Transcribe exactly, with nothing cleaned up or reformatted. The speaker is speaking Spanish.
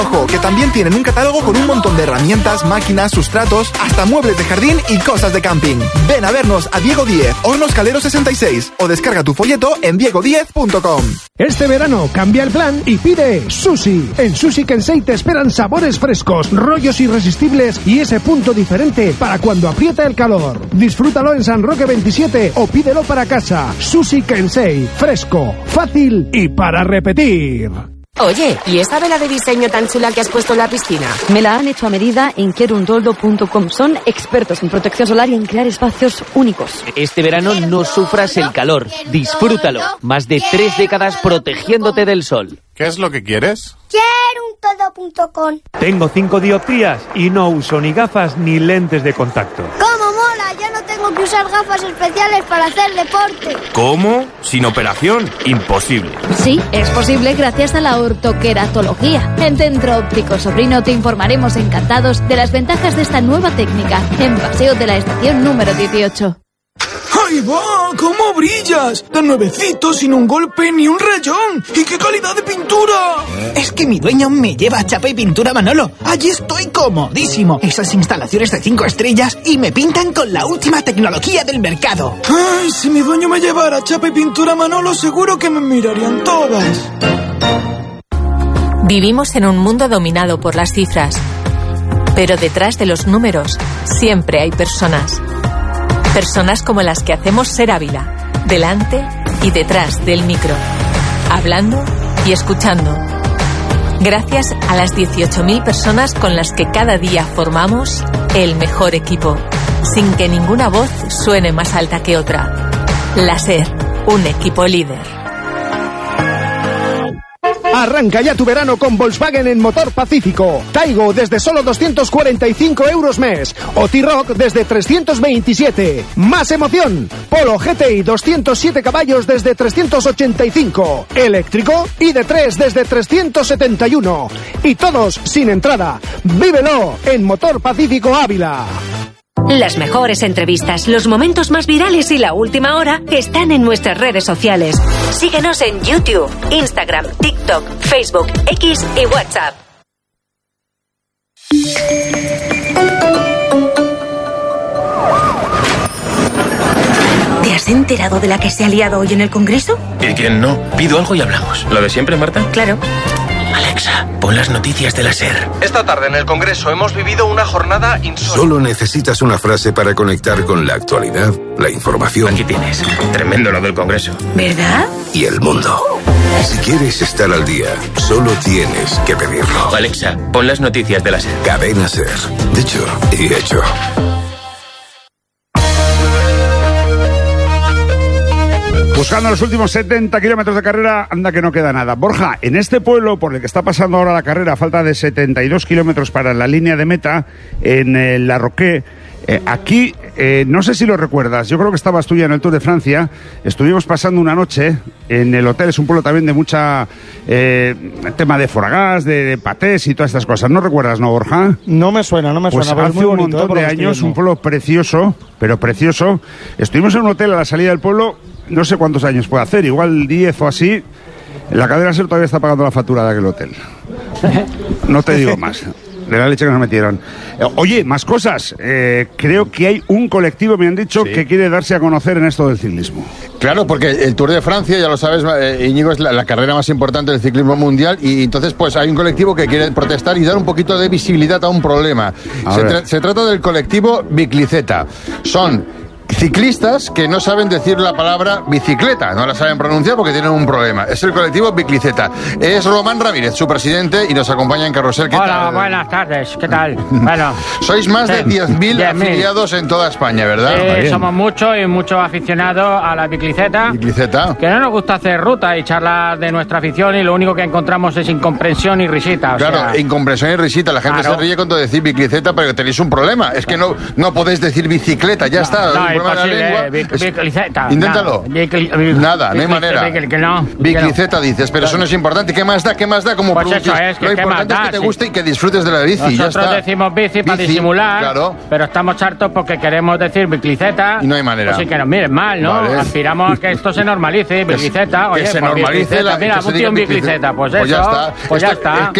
Ojo, que también tienen un catálogo con un montón de herramientas, máquinas, sustratos, hasta muebles de jardín y cosas de camping. Ven a vernos a Diego Diez, Hornos Calero sesenta y seis o descarga tu folleto en diego diez punto com. Este verano cambia el plan y pide sushi. En Sushi Kensei te esperan sabores frescos, rollos irresistibles y ese punto diferente para cuando aprieta el calor. Disfrútalo en San Roque veintisiete o pídelo para casa. Sushi Kensei, fresco, fácil y para repetir. Oye, ¿y esta vela de diseño tan chula que has puesto en la piscina? Me la han hecho a medida en quierundoldo punto com. Son expertos en protección solar y en crear espacios únicos. Este verano no sufras el calor. Disfrútalo. Más de tres décadas protegiéndote del sol. ¿Qué es lo que quieres? Quierundoldo punto com. Tengo cinco dioptrías y no uso ni gafas ni lentes de contacto. ¡Cómo mola! Ya no tengo que usar gafas especiales para hacer deporte. ¿Cómo? ¿Sin operación? Imposible. Sí, es posible gracias a la ortoqueratología. En Centro Óptico Sobrino te informaremos encantados de las ventajas de esta nueva técnica en Paseo de la Estación número dieciocho. ¡Ahí va! ¿Cómo brillas? De nuevecito, sin un golpe ni un rayón. ¡Y qué calidad de pintura! Es que mi dueño me lleva a Chapa y Pintura Manolo. Allí estoy comodísimo. Esas instalaciones de cinco estrellas y me pintan con la última tecnología del mercado. ¡Ay! Si mi dueño me llevara a Chapa y Pintura Manolo, seguro que me mirarían todas. Vivimos en un mundo dominado por las cifras. Pero detrás de los números siempre hay personas. Personas como las que hacemos Ser Ávila, delante y detrás del micro, hablando y escuchando. Gracias a las dieciocho mil personas con las que cada día formamos el mejor equipo, sin que ninguna voz suene más alta que otra. La Ser, un equipo líder. Arranca ya tu verano con Volkswagen en Motor Pacífico. Taigo desde solo doscientos cuarenta y cinco euros mes. O T-Roc desde trescientos veintisiete. Más emoción. Polo G T I doscientos siete caballos desde trescientos ochenta y cinco. Eléctrico I D tres desde trescientos setenta y uno. Y todos sin entrada. Vívelo en Motor Pacífico Ávila. Las mejores entrevistas, los momentos más virales y la última hora están en nuestras redes sociales. Síguenos en YouTube, Instagram, TikTok, Facebook, X y WhatsApp. ¿Te has enterado de la que se ha liado hoy en el Congreso? ¿Y quién no? Pido algo y hablamos. ¿Lo de siempre, Marta? Claro. Alexa, pon las noticias de la SER. Esta tarde en el Congreso hemos vivido una jornada insólita. Solo necesitas una frase para conectar con la actualidad, la información. Aquí tienes. Tremendo lo del Congreso. ¿Verdad? Y el mundo. Si quieres estar al día, solo tienes que pedirlo. Alexa, pon las noticias de la SER. Cadena SER. Dicho y hecho. Buscando los últimos setenta kilómetros de carrera, anda que no queda nada. Borja, en este pueblo por el que está pasando ahora la carrera, falta de setenta y dos kilómetros para la línea de meta, en eh, La Roque, eh, aquí, eh, no sé si lo recuerdas, yo creo que estabas tú ya en el Tour de Francia, estuvimos pasando una noche en el hotel, es un pueblo también de mucha eh, tema de foragas, de, de patés y todas estas cosas. ¿No recuerdas, no, Borja? No me suena, no me pues suena. Hace muy un bonito, montón eh, de años, un pueblo precioso, pero precioso. Estuvimos en un hotel a la salida del pueblo. No sé cuántos años puede hacer, igual diez o así. La cadena SER todavía está pagando la factura de aquel hotel. No te digo más, de la leche que nos metieron. Oye, más cosas. Eh, creo que hay un colectivo, me han dicho, sí, que quiere darse a conocer en esto del ciclismo. Claro, porque el Tour de Francia, ya lo sabes, eh, Íñigo, es la, la carrera más importante del ciclismo mundial, y entonces pues hay un colectivo que quiere protestar y dar un poquito de visibilidad a un problema. Se, tra- se trata del colectivo Bicicleta. Son ciclistas que no saben decir la palabra bicicleta, no la saben pronunciar porque tienen un problema. Es el colectivo Bicicleta. Es Román Ramírez, su presidente, y nos acompaña en Carrusel. ¿Qué Hola, tal? buenas tardes, ¿qué tal? Bueno, sois más de diez mil afiliados en toda España, ¿verdad? Sí, somos muchos y muchos aficionados a la bicicleta. Bicicleta. Que no nos gusta hacer ruta y charlar de nuestra afición, y lo único que encontramos es incomprensión y risita. O claro, sea, incomprensión y risita. La gente claro. se ríe cuando decís bicicleta, pero tenéis un problema. Es que no, no podéis decir bicicleta, ya no, está. No, el problema de la lengua. Bic, bicicleta. Inténtalo. Nada, Nada, no hay manera. Que no, bicicleta no. Dices, pero eso no es importante. ¿Qué más da? ¿Qué más da? Como pues eso es, que lo importante da, es que te sí. guste y que disfrutes de la bici. Nosotros ya está. decimos bici para disimular, claro. pero estamos hartos porque queremos decir bicicleta. Y no hay manera. Así que nos miren mal, ¿no? Vale. Aspiramos a que esto se normalice. Bicicleta, oye, que se pues normalice. Bicicleta. La, Mira, un tío en bicicleta. Pues, pues eso, ya está. Pues esto, ya está. Es que